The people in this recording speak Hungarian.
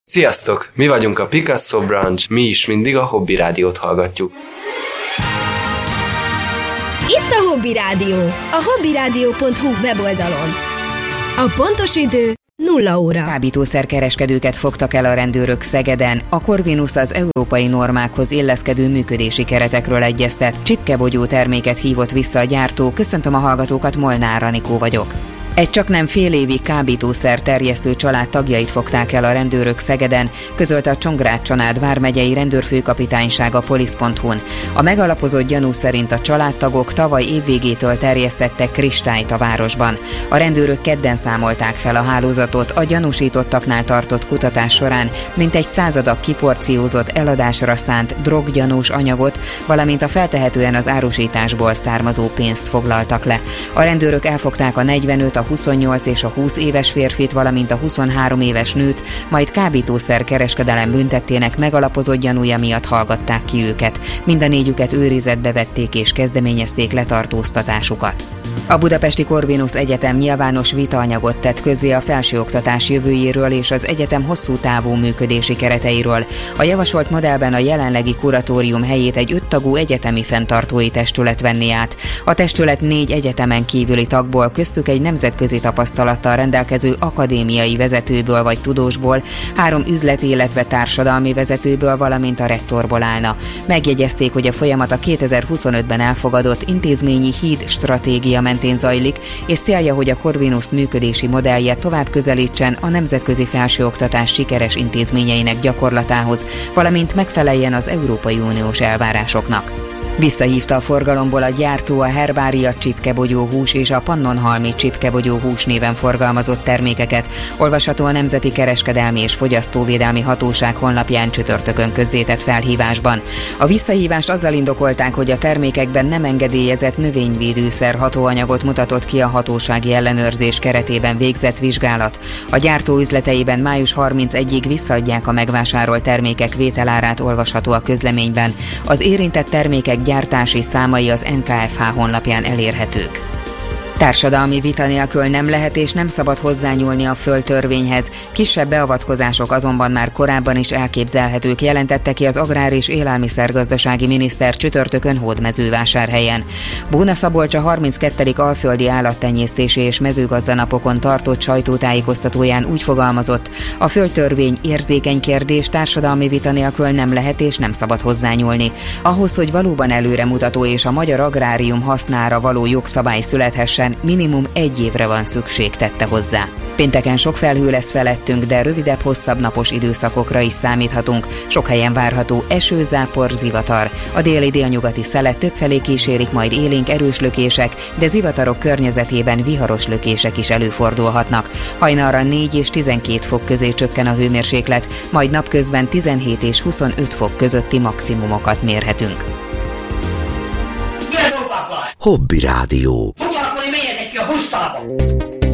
Sziasztok! Mi vagyunk a Picasso Branch, mi is mindig a Hobby Rádiót hallgatjuk. Itt a Hobby Rádió, a hobbyradio.hu weboldalon. A pontos idő 0 óra. Kábítószerkereskedőket fogtak el a rendőrök Szegeden. A Corvinus az európai normákhoz illeszkedő működési keretekről egyeztet. Csipkebogyó terméket hívott vissza a gyártó. Köszöntöm a hallgatókat, Molnár Anikó vagyok. Egy csaknem fél évi kábítószer terjesztő család tagjait fogták el a rendőrök Szegeden, közölte a Csongrád-Csanád vármegyei rendőrfőkapitányság a polisz.hu-n. A megalapozott gyanú szerint a családtagok tavaly évvégétől terjesztettek kristályt a városban. A rendőrök kedden számolták fel a hálózatot, a gyanúsítottaknál tartott kutatás során mintegy 100 adag kiporciózott eladásra szánt droggyanús anyagot, valamint a feltehetően az árusításból származó pénzt foglaltak le. A rendőrök elfogták a 45, a 28 és a 20 éves férfit, valamint a 23 éves nőt, majd kábítószer kereskedelem büntettének megalapozott gyanúja miatt hallgatták ki őket. Mind a négyüket őrizetbe vették és kezdeményezték letartóztatásukat. A Budapesti Corvinus Egyetem nyilvános vitaanyagot tett közzé a felsőoktatás jövőjéről és az egyetem hosszú távú működési kereteiről. A javasolt modellben a jelenlegi kuratórium helyét egy 5 tagú egyetemi fenntartói testület venné át. A testület 4 egyetemen kívüli tagból, köztük egy nemzetközi tapasztalattal rendelkező akadémiai vezetőből vagy tudósból, 3 üzleti, illetve társadalmi vezetőből, valamint a rektorból állna. Megjegyezték, hogy a folyamat a 2025-ben elfogadott intézményi híd stratégia mentén zajlik, és célja, hogy a Corvinus működési modellje tovább közelítsen a nemzetközi felsőoktatás sikeres intézményeinek gyakorlatához, valamint megfeleljen az Európai Uniós elvárásoknak. Visszahívta a forgalomból a gyártó a Herbária csipkebogyó hús és a Pannonhalmi csipkebogyó hús néven forgalmazott termékeket, olvasható a Nemzeti Kereskedelmi és Fogyasztóvédelmi Hatóság honlapján csütörtökön közzétett felhívásban. A visszahívást azzal indokolták, hogy a termékekben nem engedélyezett növényvédőszer hatóanyagot mutatott ki a hatósági ellenőrzés keretében végzett vizsgálat. A gyártó üzleteiben május 31-ig visszaadják a megvásárolt termékek vételárát, olvasható a közleményben. Az érintett termékek gyártási számai az NKFH honlapján elérhetők. Társadalmi vita nélkül nem lehet és nem szabad hozzányúlni a földtörvényhez, kisebb beavatkozások azonban már korábban is elképzelhetők, jelentette ki az Agrár- és Élelmiszergazdasági miniszter csütörtökön Hódmezővásárhelyen. Bóna Szabolcs a 32. Alföldi Állattenyésztési és Mezőgazdanapokon tartott sajtótájékoztatóján úgy fogalmazott, a földtörvény érzékeny kérdés, társadalmi vita nélkül nem lehet és nem szabad hozzányúlni. Ahhoz, hogy valóban előremutató és a magyar agrárium hasznára való jogszabály születhessen, minimum 1 évre van szükség, tette hozzá. Pénteken sok felhő lesz felettünk, de rövidebb, hosszabb napos időszakokra is számíthatunk. Sok helyen várható eső, zápor, zivatar. A déli-délnyugati szelet többfelé kísérik majd élénk erős lökések, de zivatarok környezetében viharos lökések is előfordulhatnak. Hajnalra 4 és 12 fok közé csökken a hőmérséklet, majd napközben 17 és 25 fok közötti maximumokat mérhetünk. Hobby Rádió. Foglalkozni, menjetek ki a pusztába!